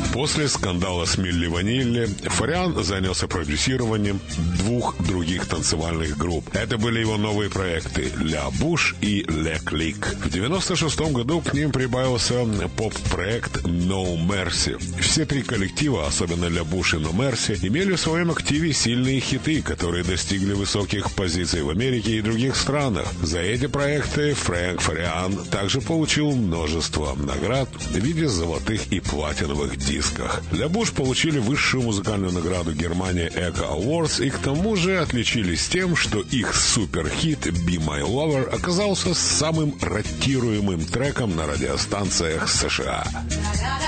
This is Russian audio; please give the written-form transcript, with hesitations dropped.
После скандала с Милли Ванилли Фариан занялся продюсированием 2 других танцевальных групп. Это были его новые проекты «Ля Буш» и «Ле Клик». В 1996 году к ним прибавился поп-проект «No Mercy». Все 3 коллектива, особенно «Ля Буш» и «No Mercy», имели в своем активе сильные хиты, которые достигли высоких позиций в Америке и других странах. За эти проекты Фрэнк Фариан также получил множество наград в виде золотых и платиновых дисков. «Ля Буш» получили высшую музыкальную награду Германии Echo Awards и к тому же отличились тем, что их суперхит «Be My Lover» оказался самым ротируемым треком на радиостанциях США.